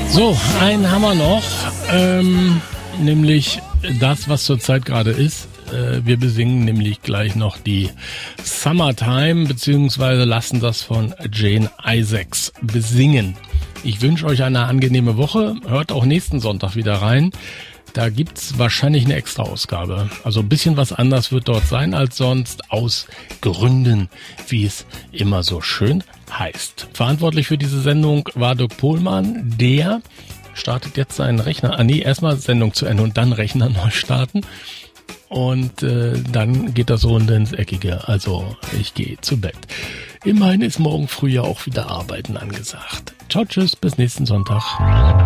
So, einen haben wir noch, nämlich das, was zurzeit gerade ist. Wir besingen nämlich gleich noch die Summertime, beziehungsweise lassen das von Jane Isaacs besingen. Ich wünsche euch eine angenehme Woche. Hört auch nächsten Sonntag wieder rein. Da gibt's wahrscheinlich eine Extra-Ausgabe. Also ein bisschen was anders wird dort sein als sonst, aus Gründen, wie es immer so schön heißt. Verantwortlich für diese Sendung war Dirk Pohlmann. Der startet jetzt seinen Rechner. Erstmal Sendung zu Ende und dann Rechner neu starten. Und dann geht das Runde ins Eckige. Also ich gehe zu Bett. Immerhin ist morgen früh ja auch wieder Arbeiten angesagt. Ciao, tschüss, bis nächsten Sonntag.